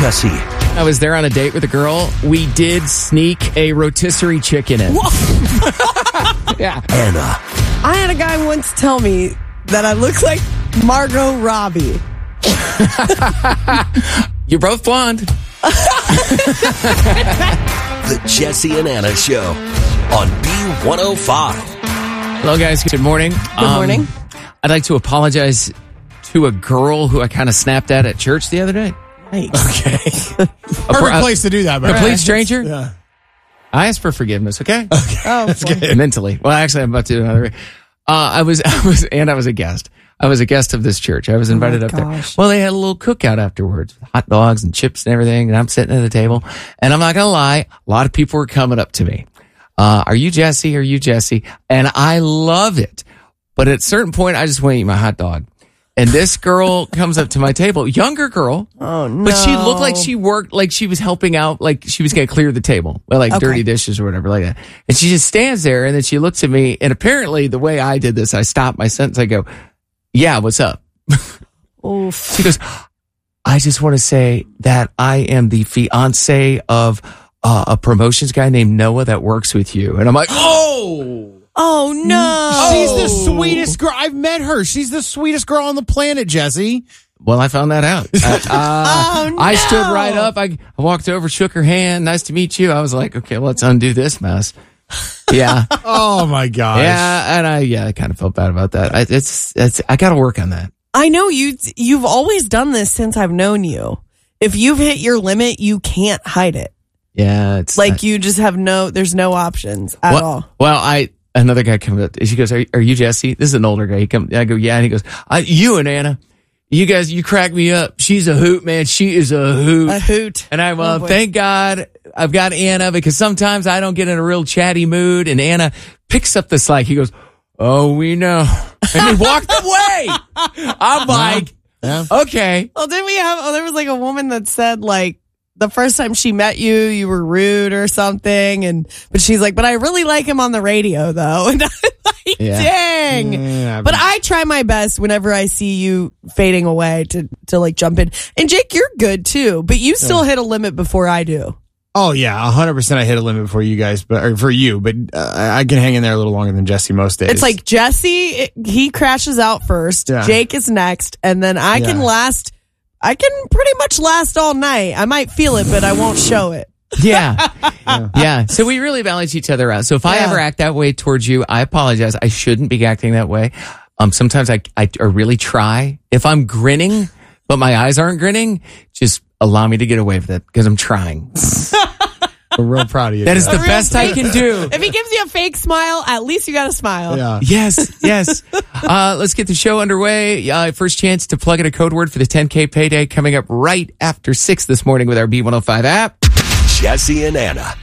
Jesse. I was there on a date with a girl. We did sneak a rotisserie chicken in. Yeah. Anna. I had a guy once tell me that I look like Margot Robbie. You're both blonde. The Jesse and Anna Show on B105. Hello, guys. Good morning. Good morning. I'd like to apologize to a girl who I kind of snapped at church the other day. Nice. Okay. Perfect place to do that, man. Complete stranger? Yeah. I asked for forgiveness, okay? Oh, boy. Mentally. Well, actually, I'm about to do another. I was a guest. I was a guest of this church. I was invited up there. Well, they had a little cookout afterwards, with hot dogs and chips and everything. And I'm sitting at the table, and I'm not gonna lie, a lot of people were coming up to me. Are you Jesse? Are you Jesse? And I love it, but at a certain point, I just want to eat my hot dog. And this girl comes up to my table, younger girl. Oh, no. But she looked like she worked, like she was helping out, like she was going to clear the table, like dirty dishes or whatever like that. And she just stands there, and then she looks at me, and apparently the way I did this, I stopped my sentence. I go, yeah, what's up? Oof. She goes, I just want to say that I am the fiance of a promotions guy named Noah that works with you. And I'm like, Oh, no. She's the sweetest girl. I've met her. She's the sweetest girl on the planet, Jesse. well, I found that out. Oh, no. I stood right up. I walked over, shook her hand. Nice to meet you. I was like, okay, let's undo this mess. Yeah. Oh, my gosh. Yeah, and I kind of felt bad about that. I got to work on that. I know you've always done this since I've known you. If you've hit your limit, you can't hide it. Yeah, it's Like you just have there's no options at all. Well, another guy comes up. She goes, "Are you Jesse?" This is an older guy. I go, "Yeah," and he goes, "You and Anna, you guys, you crack me up. She's a hoot, man. She is a hoot, A hoot." And I thank God I've got Anna, because sometimes I don't get in a real chatty mood, and Anna picks up the slack. He goes, "Oh, we know," and he walked away. I'm like, okay. Well, didn't we have? There was like a woman that said like the first time she met you, you were rude or something, but she's like, but I really like him on the radio though, and I'm like, dang. Yeah, but I try my best whenever I see you fading away to like jump in. And Jake, you're good too, but you still hit a limit before I do. Oh, yeah. 100% I hit a limit for you guys, or for you, but I can hang in there a little longer than Jesse most days. It's like Jesse, he crashes out first. Yeah. Jake is next, and then I can last. I can pretty much last all night. I might feel it, but I won't show it. Yeah. So we really balance each other out. So if I ever act that way towards you, I apologize. I shouldn't be acting that way. Sometimes I really try. If I'm grinning, but my eyes aren't grinning, just allow me to get away with it, because I'm trying. We're real proud of you. That is the best I can do. If he gives you a fake smile, at least you got a smile. Yeah. Yes. Let's get the show underway. First chance to plug in a code word for the 10K payday coming up right after 6 this morning with our B105 app. Jesse and Anna